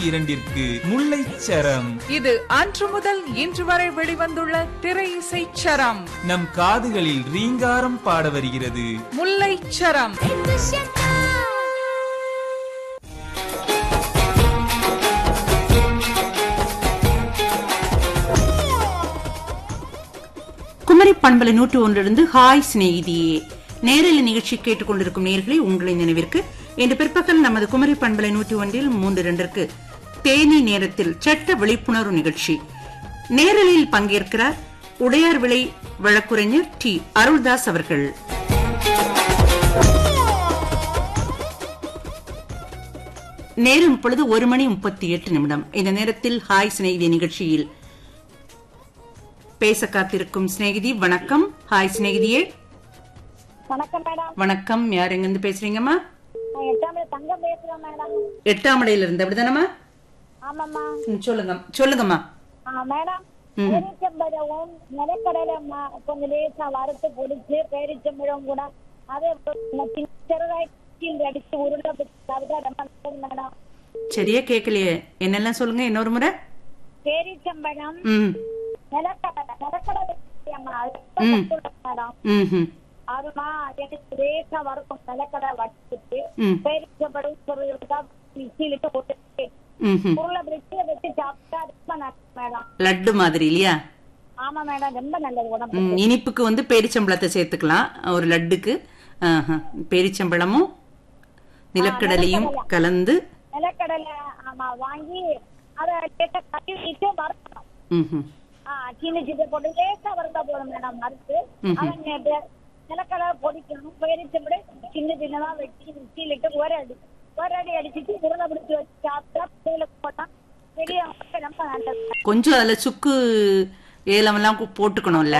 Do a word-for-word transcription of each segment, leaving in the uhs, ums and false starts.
இரண்டிற்கு முல்லைச்சரம். இது அன்று முதல் இன்று வரை வெளிவந்துள்ள திரை இசை சரம். நம் காதுகளில் ரீங்காரம் பாட வருகிறது முல்லைச்சரம். குமரி பண்பலை நூற்று ஒன்றிலிருந்து ஹாய் சிநேகிதியே நேரலை நிகழ்ச்சி கேட்டுக் கொண்டிருக்கும் நேயர்களே, உங்களின் நினைவிற்கு இன்று பிற்பகல் நமது குமரி பண்பலை நூற்றி ஒன்றில் மூன்று இரண்டிற்கு தேனி நேரத்தில் சட்ட விழிப்புணர்வு நிகழ்ச்சி. நேரலில் பங்கேற்கிறார் உடையார் விளை வழக்குரைஞர் டி அருள்தாஸ் அவர்கள். நேரம் இப்பொழுது ஒரு மணி முப்பத்தி எட்டு நிமிடம். இந்த நேரத்தில் ஹாய் சிநேகிதி நிகழ்ச்சியில் பேச காத்திருக்கும் சிநேகிதி. வணக்கம். ஹாய் சிநேகிதியே. வணக்கம் மேடம். வணக்கம். யார் எங்க இருந்து பேசுறீங்கம்மா? தங்கம் பேசுறேன் மேடம். எட்டாமடையில இருந்து அப்படிதானம்மா? ஆமாம்மா. சொல்லுங்க சொல்லுங்கம்மா. மேடம், பேரிச்சம்பழமும் நிலக்கடலை கொஞ்சம் லேசா வறுத்து பொடிச்சு பேரிச்சம்பழம் கூட அதை அடிச்சு உருண்டை மேடம். சரியா கேட்கலையே, என்னெல்லாம் சொல்லுங்க இன்னொரு முறை. பேரிச்சம்பழம், நிலக்கடலை நிலக்கடலை மேடம். அதுமா எனக்கு லேசா வறுக்கும் நிலக்கடை வச்சுட்டு பேரிச்சம்பழம் மிக்சியிலிட்டு போட்டு உருளை பிரிட்ஜில வச்சு சாப்பிட்டா ரொம்ப நல்லது மேடம். லட்டு மாதிரி இல்லையா? ஆமா மேடம், ரொம்ப நல்லது உடம்பு. இனிப்புக்கு வந்து பேரிச்சம்பழத்தை சேர்த்துக்கலாம் ஒரு லட்டுக்கு. பேரிச்சம்பழமும் நிலக்கடலையும் கலந்து நிலக்கடலை ஆமா வாங்கி அதை கழுவிட்டு வறுக்கணும். சின்ன சின்ன போட்டு லேசா வறுத்தா போதும் மேடம். வறுத்து அதை நிலக்கடலை பொடிக்கணும். பேரிச்சம்பழம் சின்ன சின்னதா வெட்டி மிக்சியிலிட்டு ஒரு அடி ஒரு அடி அடிச்சுட்டு உருளை பிடிச்சி வச்சு சாப்பிட்டா பிள்ளைகளுக்கு போட்டா பெரிய ரொம்ப நல்லது. கொஞ்சம் அதுல சுக்கு ஏலம் எல்லாம் போட்டுக்கணும்ல.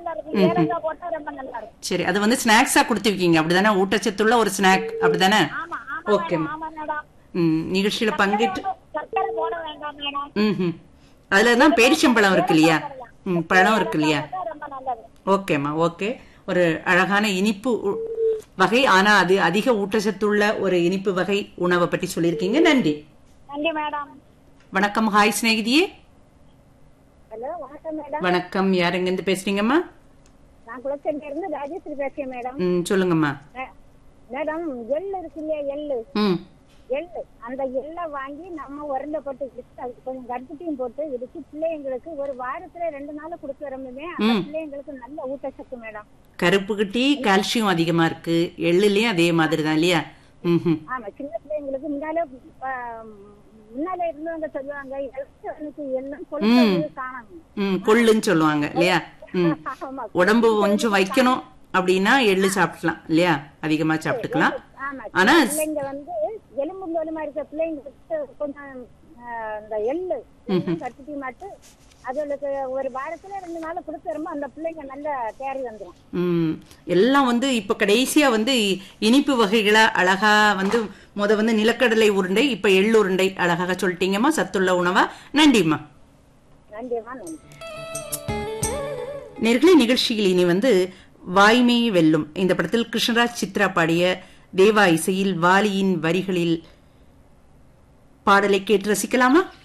போட்டா ரொம்ப நல்லா இருக்கும். சரி, அது வந்து ஸ்நாக்ஸா கொடுத்துருக்கீங்க அப்படிதானே? ஊட்டச்சத்துள்ள ஒரு ஸ்நாக் அப்படிதானே? ஓகே. நிகழ்ச்சியில பங்கேற்று சர்க்கரை போட வேண்டாம் மேடம். ம் அதுலதான் பேரிச்சம்பழம் இருக்கு இல்லையா? ம் பழம் இருக்கு இல்லையா? ஓகேம்மா. ஓகே. ஒரு அழகான இனிப்பு வகை, ஆனா அது அதிக ஊட்டச்சத்துள்ள ஒரு இனிப்பு வகை உணவை பற்றி சொல்லியிருக்கீங்க. நன்றி. நன்றி மேடம். வணக்கம். ஹாய் சிநேகிதியே. ஹலோ, வணக்கம் மேடம். வணக்கம். யார் எங்க இருந்து பேசுறீங்கம்மா? நான் குளச்சல்ல இருந்து ராஜேஸ்வரி பேசுறேன் மேடம். ம் சொல்லுங்கம்மா. மேடம், எள்ளு இருக்கு இல்லையா? எள்ளு ம் எள்ளு அந்த எள்ளை வாங்கி நம்ம உரண்ட போட்டு இடிச்சு அதுக்கு கொஞ்சம் கருப்பட்டியும் போட்டு இடிச்சு பிள்ளைங்களுக்கு ஒரு வாரத்துல ரெண்டு நாள் கொடுத்து வரணுமே. அந்த பிள்ளைங்களுக்கு நல்ல ஊட்டச்சத்து மேடம். கருப்பு கட்டி கால்சியம் அதிகமா இருக்கு. எள்ளுலயும் அதே மாதிரி தான் இல்லையா? ஆமா, சின்ன பிள்ளைங்களுக்கு முன்னாலே முன்னால இருந்தவங்க சொல்லுவாங்க எல்லாம் கொள்ளு காணும் கொள்ளுன்னு சொல்லுவாங்க இல்லையா? உடம்பு கொஞ்சம் வைக்கணும் அப்படின்னா எள்ளு சாப்பிடலாம் இல்லையா? அதிகமா சாப்பிட்டுக்கலாம். ஆனா பிள்ளைங்க வந்து எலும்பு தோலுமா இருக்க பிள்ளைங்களுக்கு கொஞ்சம் இந்த எள்ளு கட்டி மாட்டு அதுகளுக்கு ஒரு வாரத்துல ரெண்டு நாள் கொடுத்து வரும்போது அந்த பிள்ளைங்க நல்ல தேறி வந்துடும். உம் எல்லாம் வந்து இப்ப கடைசியா வந்து இனிப்பு வகைகளா அழகா வந்து முத வந்து நிலக்கடலை உருண்டை, இப்ப எள்ளு உருண்டை அழகாக சொல்லிட்டீங்கம்மா. சத்துள்ள உணவா. நன்றிம்மா. நன்றிம்மா. நன்றி. நேர்களே, நிகழ்ச்சியில் இனி வந்து வாய்மை வெல்லும் இந்த படத்தில் கிருஷ்ணராஜ் சித்ரா பாடிய தேவா இசையில் வாலியின் வரிகளில் பாடலை கேட்டு ரசிக்கலாமா?